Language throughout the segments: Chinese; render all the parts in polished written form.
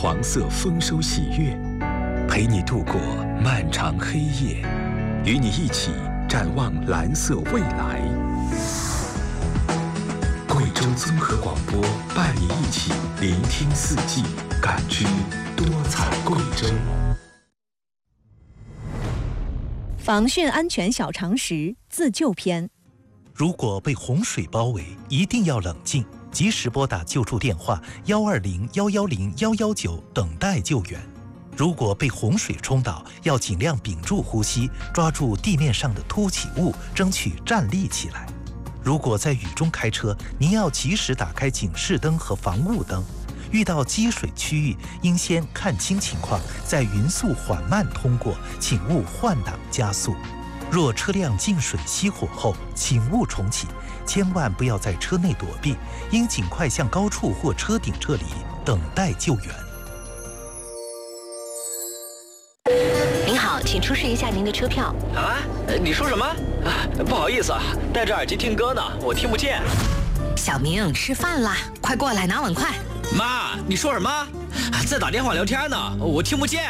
黄色丰收喜悦，陪你度过漫长黑夜，与你一起展望蓝色未来。贵州综合广播伴你一起聆听四季，感知多彩贵州。 防汛安全小常识自救篇。 如果被洪水包围，一定要冷静，及时拨打救助电话120、110、119等待救援。如果被洪水冲倒，要尽量屏住呼吸，抓住地面上的凸起物，争取站立起来。如果在雨中开车，您要及时打开警示灯和防雾灯。遇到积水区域，应先看清情况，再匀速缓慢通过，请勿换挡加速。若车辆进水熄火后，请勿重启，千万不要在车内躲避，应尽快向高处或车顶撤离，等待救援。 您好，请出示一下您的车票。 啊？你说什么？不好意思啊，戴着耳机听歌呢，我听不见。 小明，吃饭啦，快过来拿碗筷。 妈，你说什么？在打电话聊天呢，我听不见。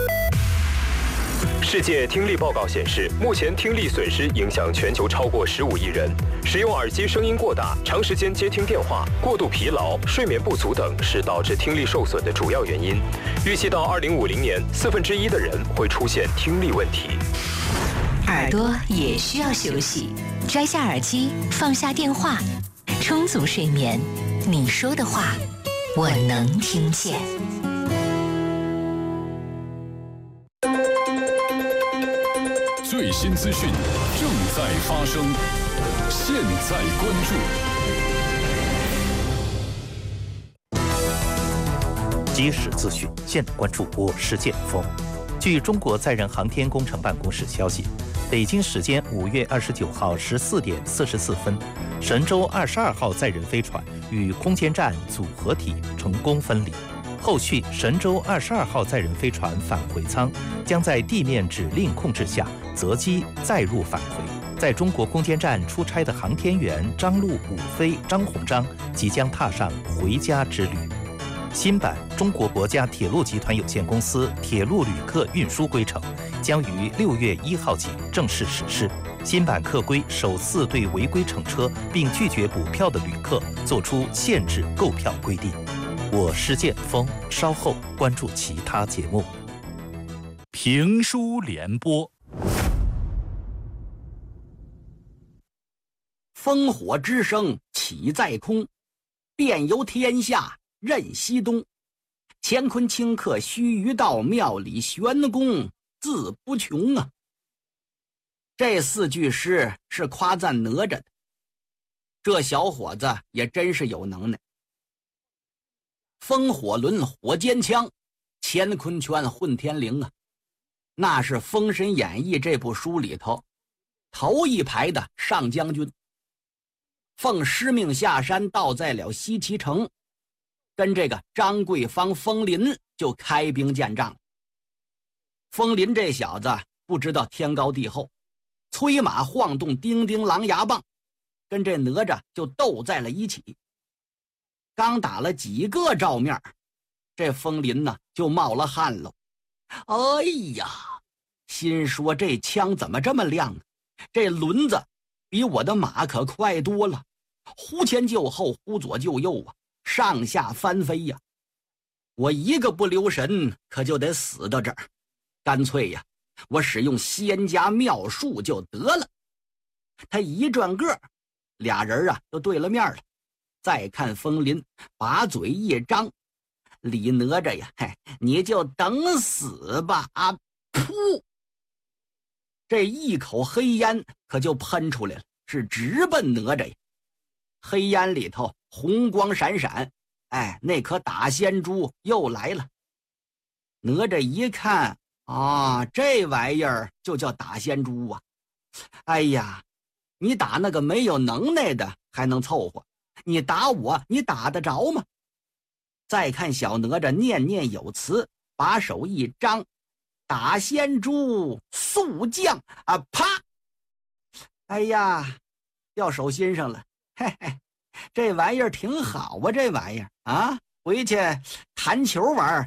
世界听力报告显示，目前听力损失影响全球超过15亿人。使用耳机声音过大、长时间接听电话、过度疲劳、睡眠不足等是导致听力受损的主要原因。预计到2050年，1/4的人会出现听力问题。 耳朵也需要休息，摘下耳机，放下电话，充足睡眠。你说的话，我能听见。 最新资讯正在发生，现在关注。即时资讯，现在关注。我是剑锋。据中国载人航天工程办公室消息，北京时间5月29号14点44分，神舟22号载人飞船与空间站组合体成功分离。后续，神舟22号载人飞船返回舱将在地面指令控制下择机载入返回。在中国空间站出差的航天员张陆、武飞、张鸿章即将踏上回家之旅。新版中国国家铁路集团有限公司铁路旅客运输规程将于6月1号起正式实施。新版客规首次对违规乘车并拒绝补票的旅客作出限制购票规定。我是剑锋，稍后关注其他节目。 评书联播。 烽火之声起在空，遍游天下任西东。乾坤顷刻须臾到，庙里玄功自不穷啊！这4句诗是夸赞哪吒的，这小伙子也真是有能耐。风火轮火尖枪，乾坤圈混天绫啊！那是《封神演义》这部书里头头一排的上将军，奉师命下山，到在了西岐城，跟这个张桂芳、风林就开兵见仗。风林这小子不知道天高地厚，催马晃动叮叮狼牙棒，跟这哪吒就斗在了一起。刚打了几个照面，这风林呢就冒了汗了。哎呀，心说这枪怎么这么亮啊？这轮子比我的马可快多了，忽前就后，忽左就右啊，上下翻飞呀！我一个不留神可就得死到这儿，干脆呀，我使用仙家妙术就得了。他一转个，俩人啊都对了面了。再看风林把嘴一张，李哪吒呀，你就等死吧！啊，噗！这一口黑烟可就喷出来了，是直奔哪吒呀。黑烟里头红光闪闪，那颗打仙珠又来了。哪吒一看啊，这玩意儿就叫打仙珠啊！哎呀，你打那个没有能耐的还能凑合，你打我，你打得着吗？再看小哪吒念念有词，把手一张，打仙珠速降啊！啪！哎呀，掉手心上了。嘿嘿，这玩意儿挺好啊，这玩意儿啊，回去弹球玩